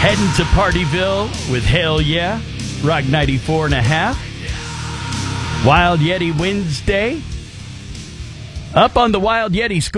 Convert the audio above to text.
Heading to Partyville with Hell Yeah, Rock 94.5. Wild Yeti Wednesday. Up on the Wild Yeti School.